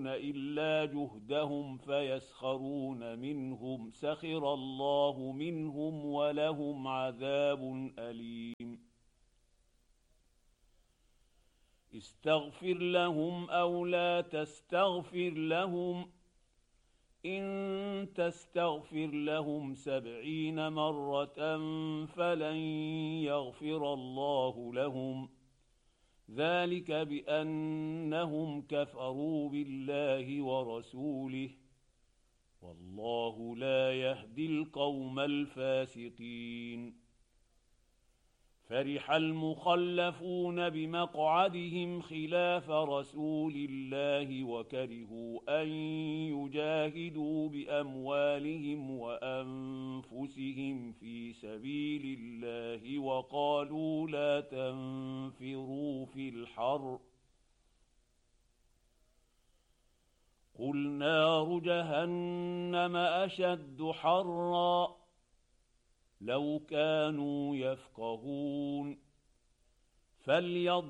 يحسنون إلا جهدهم فيسخرون منهم سخر الله منهم ولهم عذاب أليم استغفر لهم أو لا تستغفر لهم إن تستغفر لهم 70 مرة فلن يغفر الله لهم ذلك بأنهم كفروا بالله ورسوله والله لا يهدي القوم الفاسقين فرح المخلفون بمقعدهم خلاف رسول الله وكرهوا أن يجاهدوا بأموالهم وأنفسهم في سبيل الله وقالوا لا تنفروا في الحر قل نار جهنم أشد حرًّا لو كانوا يفقهون فليضربوا